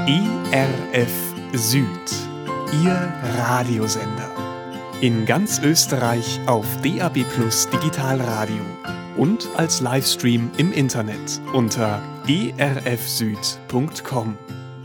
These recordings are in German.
ERF Süd, Ihr Radiosender. In ganz Österreich auf DAB+ Digitalradio und als Livestream im Internet unter erfsüd.com.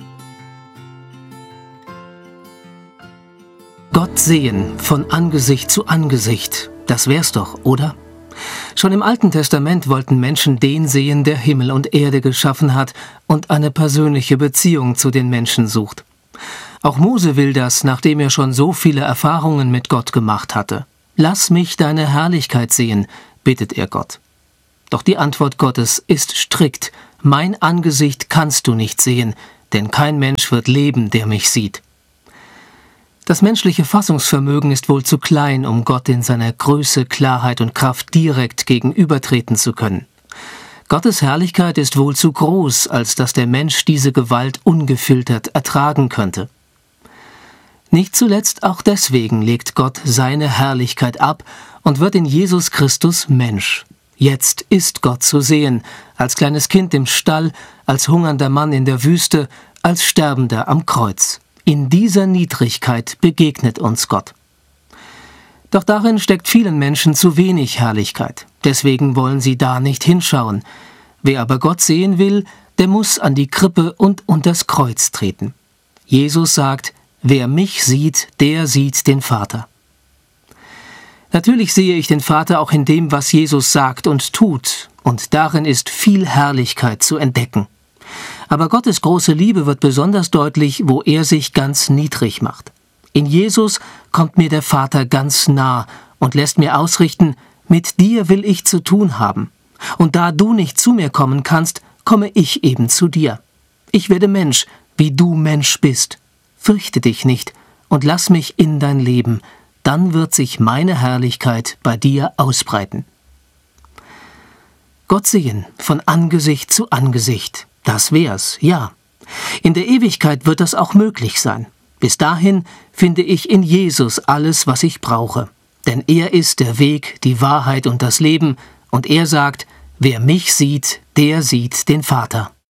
Gott sehen von Angesicht zu Angesicht, das wär's doch, oder? Schon im Alten Testament wollten Menschen den sehen, der Himmel und Erde geschaffen hat und eine persönliche Beziehung zu den Menschen sucht. Auch Mose will das, nachdem er schon so viele Erfahrungen mit Gott gemacht hatte. Lass mich deine Herrlichkeit sehen, bittet er Gott. Doch die Antwort Gottes ist strikt: Mein Angesicht kannst du nicht sehen, denn kein Mensch wird leben, der mich sieht. Das menschliche Fassungsvermögen ist wohl zu klein, um Gott in seiner Größe, Klarheit und Kraft direkt gegenübertreten zu können. Gottes Herrlichkeit ist wohl zu groß, als dass der Mensch diese Gewalt ungefiltert ertragen könnte. Nicht zuletzt auch deswegen legt Gott seine Herrlichkeit ab und wird in Jesus Christus Mensch. Jetzt ist Gott zu sehen, als kleines Kind im Stall, als hungernder Mann in der Wüste, als Sterbender am Kreuz. In dieser Niedrigkeit begegnet uns Gott. Doch darin steckt vielen Menschen zu wenig Herrlichkeit. Deswegen wollen sie da nicht hinschauen. Wer aber Gott sehen will, der muss an die Krippe und unters Kreuz treten. Jesus sagt: Wer mich sieht, der sieht den Vater. Natürlich sehe ich den Vater auch in dem, was Jesus sagt und tut, und darin ist viel Herrlichkeit zu entdecken. Aber Gottes große Liebe wird besonders deutlich, wo er sich ganz niedrig macht. In Jesus kommt mir der Vater ganz nah und lässt mir ausrichten: Mit dir will ich zu tun haben. Und da du nicht zu mir kommen kannst, komme ich eben zu dir. Ich werde Mensch, wie du Mensch bist. Fürchte dich nicht und lass mich in dein Leben, dann wird sich meine Herrlichkeit bei dir ausbreiten. Gott sehen von Angesicht zu Angesicht, das wär's, ja. In der Ewigkeit wird das auch möglich sein. Bis dahin finde ich in Jesus alles, was ich brauche. Denn er ist der Weg, die Wahrheit und das Leben, und er sagt: Wer mich sieht, der sieht den Vater.